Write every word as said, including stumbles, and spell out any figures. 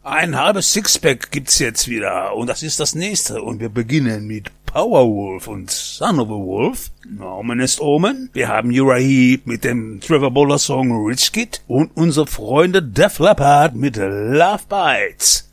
Ein halbes Sixpack gibt's jetzt wieder und das ist das nächste und wir beginnen mit Powerwolf und Son of a Wolf. Omen ist Omen. Wir haben Uriah Heep mit dem Trevor Bowler Song Rich Kid und unsere Freunde Def Leppard mit Love Bites.